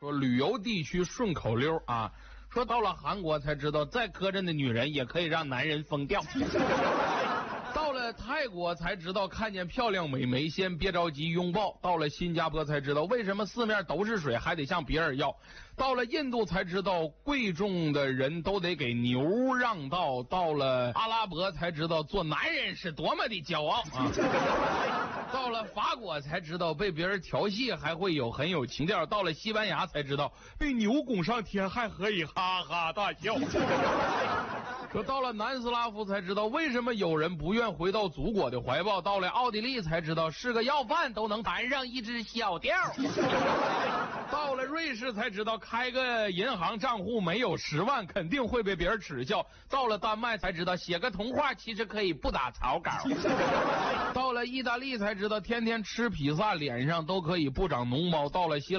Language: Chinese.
说旅游地区顺口溜啊，说到了韩国才知道，再磕碜的女人也可以让男人疯掉。到了泰国才知道，看见漂亮美眉先别着急拥抱。到了新加坡才知道，为什么四面都是水还得向别人要。到了印度才知道，贵重的人都得给牛让道。到了阿拉伯才知道，做男人是多么的骄傲啊。到了法国才知道，被别人调戏还会很有情调。到了西班牙才知道，被牛拱上天还可以哈哈大笑。说到了南斯拉夫才知道，为什么有人不愿回到祖国的怀抱。到了奥地利才知道，是个要饭都能弹上一只小调。到了瑞士才知道，开个银行账户没有10万肯定会被别人耻笑。到了丹麦才知道，写个童话其实可以不打草稿。到了意大利才知道，天天吃披萨脸上都可以不长脓包。到了希